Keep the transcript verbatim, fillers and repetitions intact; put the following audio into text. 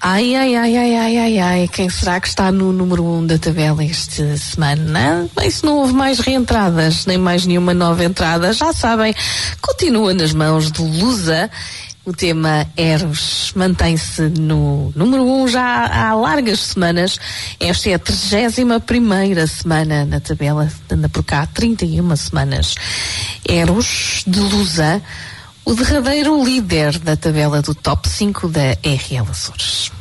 Ai, ai, ai, ai, ai, ai, ai, quem será que está no número um da tabela esta semana? Bem, se não houve mais reentradas, nem mais nenhuma nova entrada, já sabem, continua nas mãos de Lusa. O tema Eros mantém-se no número um já há largas semanas. Esta é a trigésima primeira semana na tabela, anda por cá trinta e uma semanas. Eros, de Lusa, o derradeiro líder da tabela do top cinco da R L Açores.